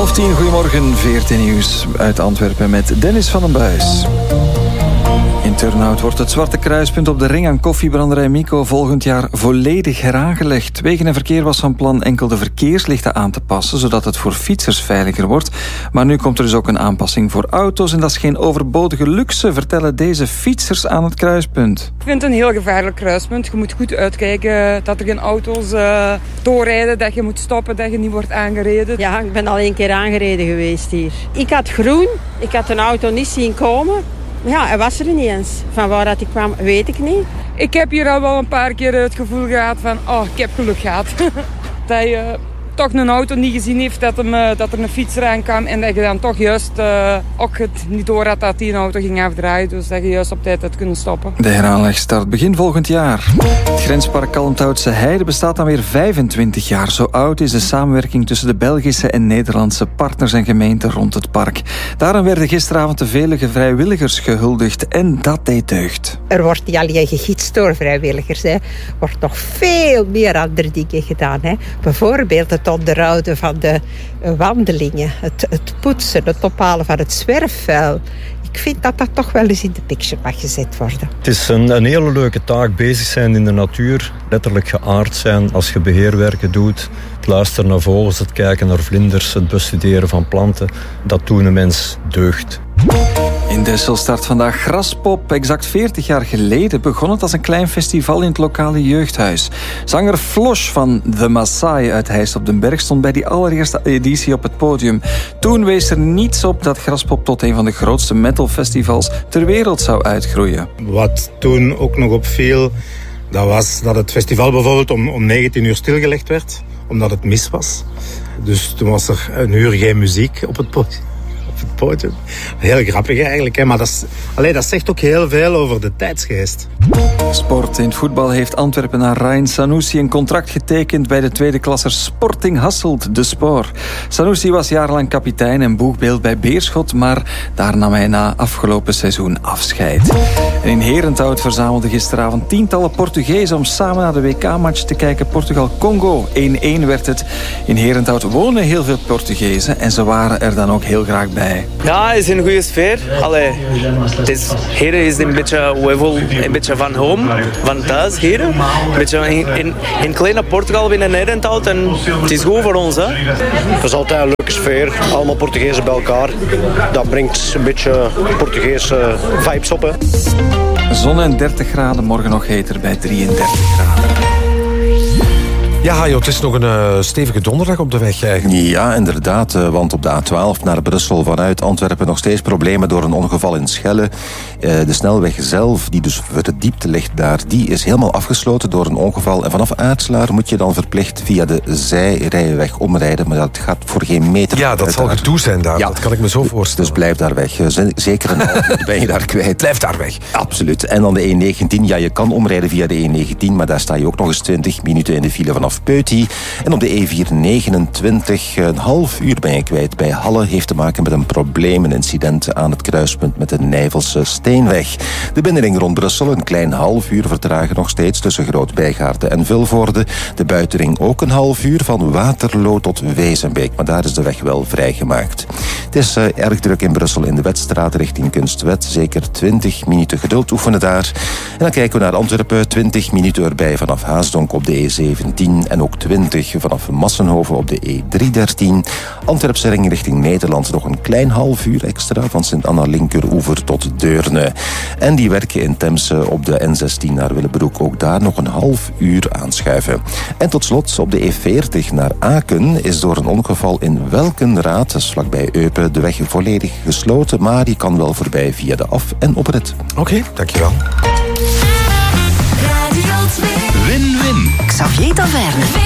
9:30, goedemorgen, VRT Nieuws uit Antwerpen met Dennis van den Buis. In Turnhout wordt het Zwarte Kruispunt op de ring aan koffiebranderij Mico volgend jaar volledig heraangelegd. Wegen en Verkeer was van plan enkel de verkeerslichten aan te passen, zodat het voor fietsers veiliger wordt. Maar nu komt er dus ook een aanpassing voor auto's en dat is geen overbodige luxe, vertellen deze fietsers aan het kruispunt. Ik vind het een heel gevaarlijk kruispunt. Je moet goed uitkijken dat er geen auto's doorrijden, dat je moet stoppen, dat je niet wordt aangereden. Ja, ik ben al 1 keer aangereden geweest hier. Ik had groen, ik had een auto niet zien komen. Ja, hij was er niet eens. Van waar dat hij kwam, weet ik niet. Ik heb hier al wel een paar keer het gevoel gehad van, ik heb geluk gehad. Dat je toch een auto niet gezien heeft dat er een fietser aankwam en dat je dan toch juist ook het niet door had dat die een auto ging afdraaien. Dus dat je juist op tijd had kunnen stoppen. De heraanleg start begin volgend jaar. Het grenspark Kalmthoutse Heide bestaat dan weer 25 jaar. Zo oud is de samenwerking tussen de Belgische en Nederlandse partners en gemeenten rond het park. Daarom werden gisteravond de vele vrijwilligers gehuldigd en dat deed deugd. Er wordt niet alleen gegidst door vrijwilligers. Er wordt nog veel meer andere dingen gedaan. Hè. Bijvoorbeeld het onderhouden van de wandelingen. Het poetsen, het ophalen van het zwerfvuil. Ik vind dat dat toch wel eens in de picture mag gezet worden. Het is een hele leuke taak, bezig zijn in de natuur. Letterlijk geaard zijn als je beheerwerken doet. Het luisteren naar vogels, het kijken naar vlinders, het bestuderen van planten. Dat doen een mens deugd. In Dessel start vandaag Graspop. Exact 40 jaar geleden begon het als een klein festival in het lokale jeugdhuis. Zanger Flosh van The Maasai uit Heist op den Berg stond bij die allereerste editie op het podium. Toen wees er niets op dat Graspop tot een van de grootste metalfestivals ter wereld zou uitgroeien. Wat toen ook nog opviel, dat was dat het festival bijvoorbeeld om 19 uur stilgelegd werd, omdat het mis was. Dus toen was er een uur geen muziek op het podium. Heel grappig eigenlijk, hè? Maar dat zegt ook heel veel over de tijdsgeest. Sport. In het voetbal heeft Antwerpenaar Ryan Sanusi een contract getekend bij de tweede klasser Sporting Hasselt de Spoor. Sanusi was jarenlang kapitein en boegbeeld bij Beerschot, maar daar nam hij na afgelopen seizoen afscheid. En in Herenthout verzamelden gisteravond tientallen Portugezen om samen naar de WK-match te kijken. Portugal-Congo 1-1 werd het. In Herenthout wonen heel veel Portugezen en ze waren er dan ook heel graag bij. Ja, het is een goede sfeer. Hier is een beetje, we voelen een beetje van home, van thuis hier. Een beetje in kleine Portugal binnen Herenthout en het is goed voor ons. Hè? Het is altijd een leuke sfeer, allemaal Portugezen bij elkaar. Dat brengt een beetje Portugese vibes op. Hè. Zon en 30 graden, morgen nog heter bij 33 graden. Ja, joh, het is nog een stevige donderdag op de weg eigenlijk. Ja, inderdaad, want op de A12 naar Brussel vanuit Antwerpen nog steeds problemen door een ongeval in Schelle. De snelweg zelf, die dus voor de diepte ligt daar, die is helemaal afgesloten door een ongeval. En vanaf Aartslaar moet je dan verplicht via de zijrijweg omrijden, maar dat gaat voor geen meter. Ja, dat zal gedoe zijn daar, ja. Dat kan ik me zo voorstellen. Dus blijf daar weg. Zeker een half uur ben je daar kwijt. Blijf daar weg. Absoluut. En dan de E19, ja, je kan omrijden via de E19, maar daar sta je ook nog eens 20 minuten in de file vanaf Peuty. En op de E429 een half uur ben je kwijt bij Halle. Heeft te maken met een probleem, een incident aan het kruispunt met de Nijvelse Steenweg. De binnenring rond Brussel een klein half uur vertragen nog steeds tussen Groot-Bijgaarden en Vilvoorde. De buitenring ook een half uur van Waterloo tot Wezenbeek, maar daar is de weg wel vrijgemaakt. Het is erg druk in Brussel in de Wetstraat richting Kunstwet. Zeker 20 minuten geduld oefenen daar. En dan kijken we naar Antwerpen. 20 minuten erbij vanaf Haasdonk op de E17 en ook 20 vanaf Massenhoven op de E313. Antwerpse ring richting Nederland nog een klein half uur extra van Sint-Anna-Linkeroever tot Deurne. En die werken in Temse op de N16 naar Willebroek. Ook daar nog een half uur aanschuiven. En tot slot op de E40 naar Aken is door een ongeval in Welkenraad, dat is vlakbij Eupen, de weg volledig gesloten, maar die kan wel voorbij via de af- en oprit. Oké, dankjewel. Win-win. Xavier Taverne.